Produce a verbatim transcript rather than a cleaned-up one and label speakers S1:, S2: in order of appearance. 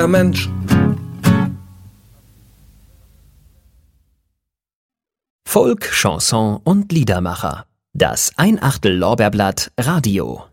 S1: Mensch.
S2: Folk, Chanson und Liedermacher. Das Ein Achtel Lorbeerblatt Radio.